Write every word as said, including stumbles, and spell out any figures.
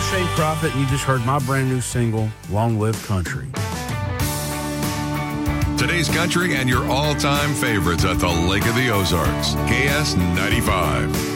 Shane Prophet, and you just heard my brand new single, Long Live Country. Today's country and your all-time favorites at the Lake of the Ozarks. K S ninety-five.